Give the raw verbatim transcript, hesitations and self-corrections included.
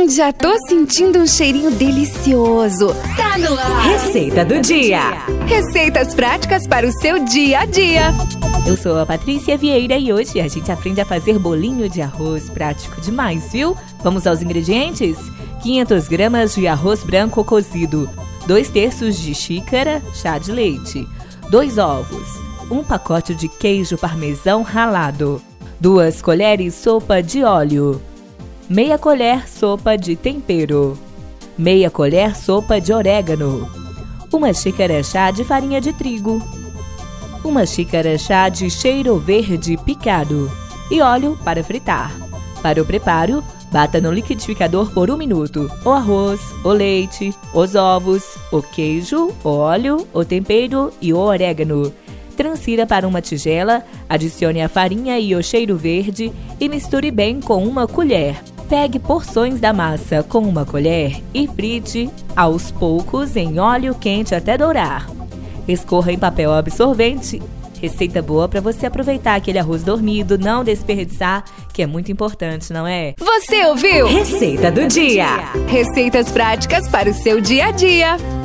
Já tô sentindo um cheirinho delicioso. Tá no ar! Receita do dia. Receitas práticas para o seu dia a dia. Eu sou a Patrícia Vieira e hoje a gente aprende a fazer bolinho de arroz. Prático demais, viu? Vamos aos ingredientes? quinhentas gramas de arroz branco cozido, dois terços de xícara chá de leite, dois ovos, um pacote de queijo parmesão ralado, duas colheres sopa de óleo, meia colher sopa de tempero, meia colher sopa de orégano, uma xícara chá de farinha de trigo, uma xícara chá de cheiro verde picado e óleo para fritar. Para o preparo, bata no liquidificador por um minuto o arroz, o leite, os ovos, o queijo, o óleo, o tempero e o orégano. Transfira para uma tigela, adicione a farinha e o cheiro verde e misture bem com uma colher. Pegue porções da massa com uma colher e frite aos poucos em óleo quente até dourar. Escorra em papel absorvente. Receita boa para você aproveitar aquele arroz dormido, não desperdiçar, que é muito importante, não é? Você ouviu? Receita do dia. Receitas práticas para o seu dia a dia.